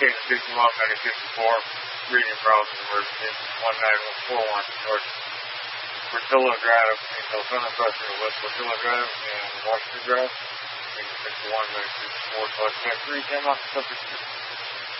5154, reading problems emergency, 19141, North Portillo Drive, Telephone Pressure, West Portillo Drive, and Washington Drive, 61 4 /3, came out subject to